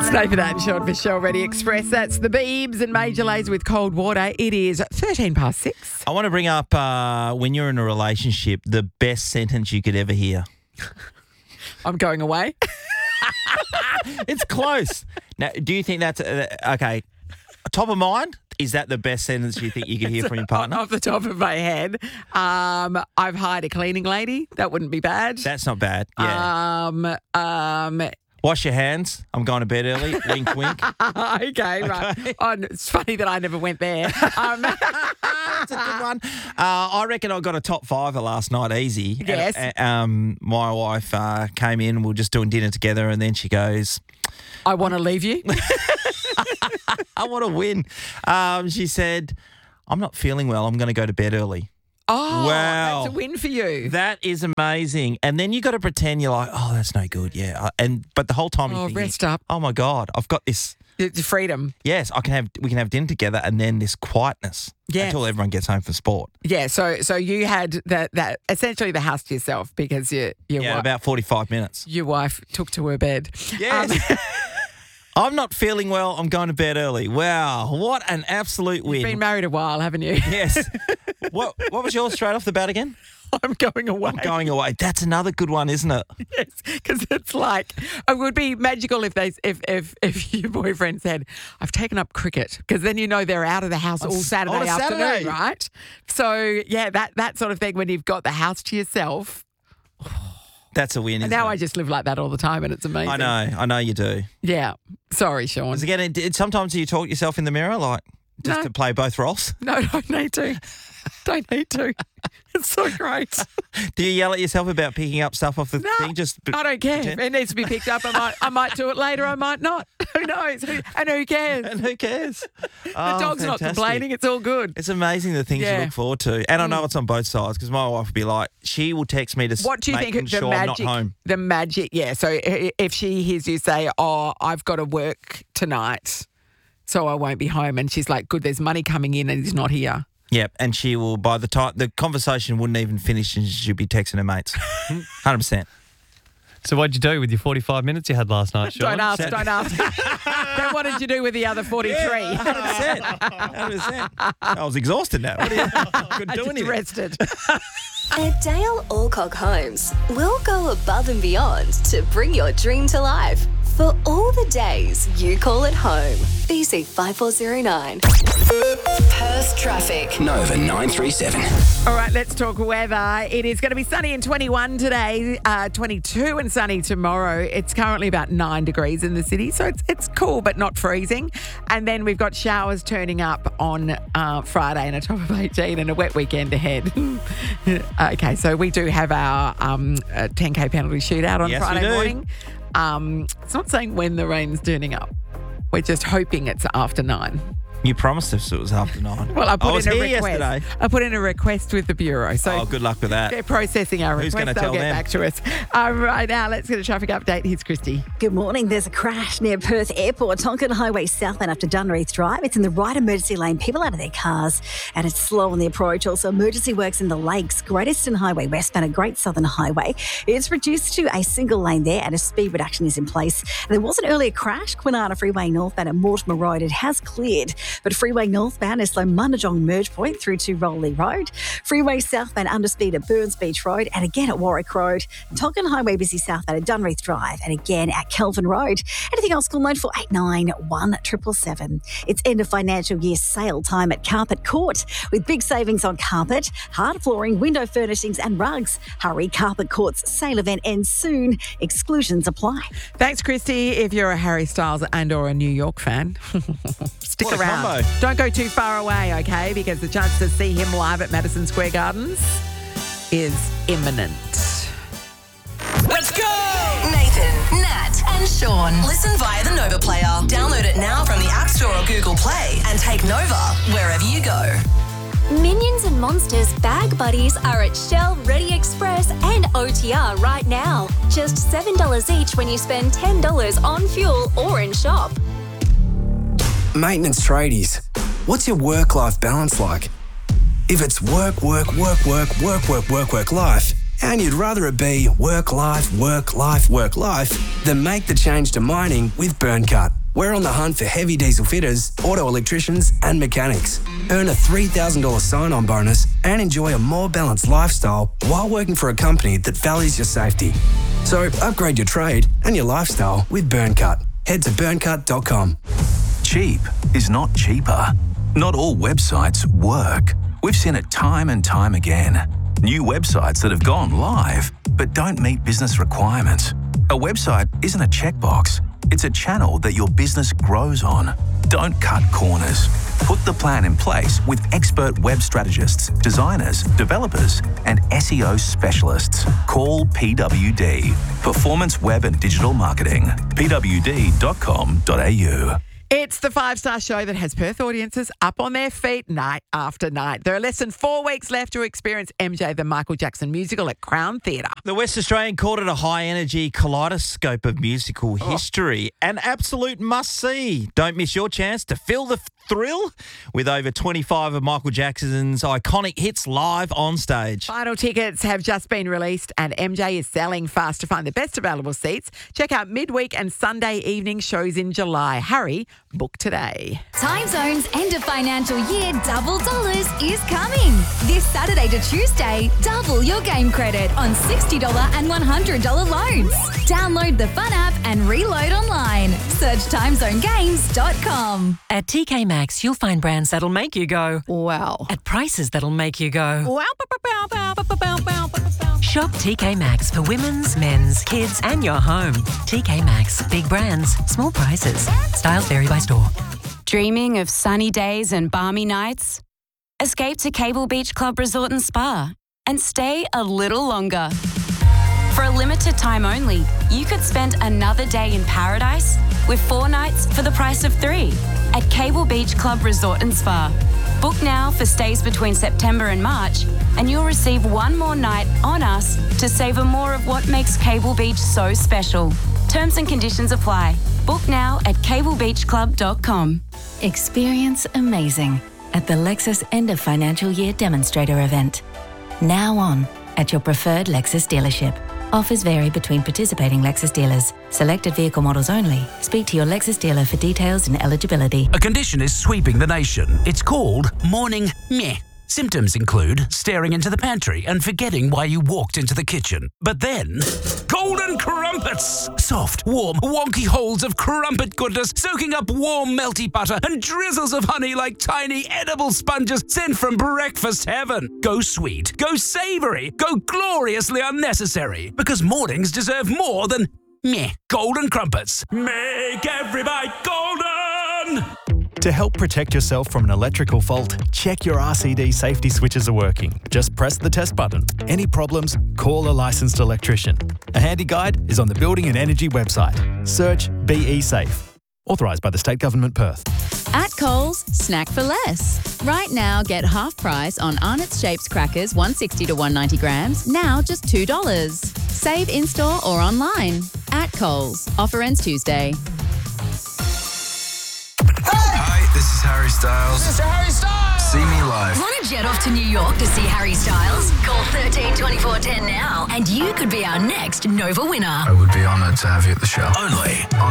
Nathan and Sean for Shell Ready Express. That's the Beebs and Major Lazer with Cold Water. It is 6:13. I want to bring up when you're in a relationship, the best sentence you could ever hear. I'm going away. It's close. Now, do you think that's okay? Top of mind, is that the best sentence you think you could hear from your partner? Off the top of my head, I've hired a cleaning lady. That wouldn't be bad. That's not bad. Yeah. Wash your hands. I'm going to bed early. Wink, wink. Okay, right. Oh, it's funny that I never went there. That's a good one. I reckon I got a top fiver last night, easy. Yes. My wife came in. We were just doing dinner together, and then she goes, I want to leave you. I want to win. She said, I'm not feeling well. I'm going to go to bed early. Oh, wow. That's a win for you. That is amazing. And then you got to pretend you're like, oh, that's no good. Yeah. But the whole time you're thinking, rest up. Oh my God, I've got this. It's freedom. Yes, we can have dinner together, and then this quietness until everyone gets home from sport. Yeah. So you had that essentially the house to yourself because your wife, about 45 minutes. Your wife took to her bed. Yes. I'm not feeling well. I'm going to bed early. Wow, what an absolute win. You've been married a while, haven't you? Yes. What was yours straight off the bat again? I'm going away. I'm going away. That's another good one, isn't it? Yes, because it's like it would be magical if your boyfriend said, "I've taken up cricket," because then you know they're out of the house all Saturday afternoon, right? So yeah, that sort of thing when you've got the house to yourself. That's a win. And now I just live like that all the time, and it's amazing. I know you do. Yeah. Sorry, Sean. Sometimes you talk yourself in the mirror, like just to play both roles. No, don't need to. Don't need to. It's so great. Do you yell at yourself about picking up stuff off the thing? I don't care. If it needs to be picked up, I might do it later. I might not. Who knows? And who cares? The dog's not complaining. It's all good. It's amazing the things you look forward to. And I know it's on both sides because my wife would be like, she will text me to what do you think sure I'm not home. The magic, yeah. So if she hears you say, oh, I've got to work tonight, so I won't be home. And she's like, good, there's money coming in and he's not here. Yep, and she will, by the time, the conversation wouldn't even finish and she'll be texting her mates. 100%. So what'd you do with your 45 minutes you had last night, Sean? Don't ask. Then what did you do with the other 43? Yeah, 100%. I was exhausted now. Couldn't do anything. Rested. At Dale Alcock Homes, we'll go above and beyond to bring your dream to life. For all the days you call it home. BC 5409. Perth traffic. Nova 937. All right, let's talk weather. It is going to be sunny and 21 today, 22 and sunny tomorrow. It's currently about 9 degrees in the city, so it's cool but not freezing. And then we've got showers turning up on Friday and a top of 18 and a wet weekend ahead. Okay, so we do have our 10K penalty shootout on Friday morning. It's not saying when the rain's turning up. We're just hoping it's after 9. You promised us it was after 9. Well, I put in a request. Yesterday. I put in a request with the Bureau. So good luck with that. They're processing our request. Who's going to tell them? They'll get back to us. Right now, let's get a traffic update. Here's Christy. Good morning. There's a crash near Perth Airport, Tonkin Highway southbound after Dunreath Drive. It's in the right emergency lane. People out of their cars, and it's slow on the approach. Also, emergency works in the Lakes, Great Eastern Highway westbound and Great Southern Highway. It's reduced to a single lane there, and a speed reduction is in place. And there was an earlier crash, Kwinana Freeway northbound at Mortimer Road. It has cleared, but Freeway northbound is slow Mundajong merge point through to Rowley Road. Freeway southbound underspeed at Burns Beach Road, and again at Warwick Road. Tonkin Highway busy southbound at Dunreath Drive, and again at Kelvin Road. Anything else, call 9489 It's end of financial year sale time at Carpet Court with big savings on carpet, hard flooring, window furnishings and rugs. Hurry, Carpet Court's sale event ends soon. Exclusions apply. Thanks, Christy. If you're a Harry Styles and or a New York fan, stick around. Combo. Don't go too far away, okay? Because the chance to see him live at Madison Square Gardens is imminent. Let's go! Nathan, Nat, and Sean. Listen via the Nova Player. Download it now from the App Store or Google Play and take Nova wherever you go. Minions and Monsters Bag Buddies are at Shell Ready Express and OTR right now. Just $7 each when you spend $10 on fuel or in shop. Maintenance tradies, what's your work-life balance like? If it's work, life, and you'd rather it be work, life, then make the change to mining with Burncut. we're on the hunt for heavy diesel fitters, auto electricians and mechanics. Earn a $3,000 sign-on bonus and enjoy a more balanced lifestyle while working for a company that values your safety. So upgrade your trade and your lifestyle with Burncut. Head to burncut.com. Cheap is not cheaper. Not all websites work. We've seen it time and time again. New websites that have gone live but don't meet business requirements. A website isn't a checkbox. It's a channel that your business grows on. Don't cut corners. Put the plan in place with expert web strategists, designers, developers, and SEO specialists. Call PWD, Performance Web and Digital Marketing. pwd.com.au. It's the 5-star show that has Perth audiences up on their feet night after night. There are less than 4 weeks left to experience MJ the Michael Jackson musical at Crown Theatre. The West Australian called it a high-energy kaleidoscope of musical history. An absolute must-see. Don't miss your chance to feel the thrill with over 25 of Michael Jackson's iconic hits live on stage. Final tickets have just been released and MJ is selling fast. To find the best available seats, check out midweek and Sunday evening shows in July. Hurry, book today. Time Zone's end of financial year double dollars is coming. This Saturday to Tuesday, double your game credit on $60 and $100 loans. Download the Fun app and reload online. Search timezonegames.com. At TK Maxx, you'll find brands that'll make you go, Wow. at prices that'll make you go. Wow. Shop TK Maxx for women's, men's, kids, and your home. TK Maxx, big brands, small prices. Styles vary by store. Dreaming of sunny days and balmy nights? Escape to Cable Beach Club Resort and Spa and stay a little longer. For a limited time only, you could spend another day in paradise with 4 nights for the price of 3 at Cable Beach Club Resort and Spa. Book now for stays between September and March, and you'll receive 1 more night on us to savour more of what makes Cable Beach so special. Terms and conditions apply. Book now at cablebeachclub.com. Experience amazing at the Lexus End of Financial Year Demonstrator event. Now on at your preferred Lexus dealership. Offers vary between participating Lexus dealers. Selected vehicle models only. Speak to your Lexus dealer for details and eligibility. A condition is sweeping the nation. It's called morning meh. Symptoms include staring into the pantry and forgetting why you walked into the kitchen. But then, golden crumpets! Soft, warm, wonky holes of crumpet goodness soaking up warm, melty butter and drizzles of honey like tiny edible sponges sent from breakfast heaven. Go sweet, go savoury, go gloriously unnecessary. Because mornings deserve more than meh. Golden crumpets. Make every bite golden! To help protect yourself from an electrical fault, check your RCD safety switches are working. Just press the test button. Any problems, call a licensed electrician. A handy guide is on the Building and Energy website. Search BE Safe. Authorised by the State Government, Perth. At Coles, snack for less. Right now, get half price on Arnott's Shapes crackers, 160 to 190 grams, now just $2. Save in-store or online. At Coles. Offer ends Tuesday. Hi, this is Harry Styles. Mr. Harry Styles! See me live. Want to jet off to New York to see Harry Styles? Call 13 24 10 now and you could be our next Nova winner. I would be honoured to have you at the show. Only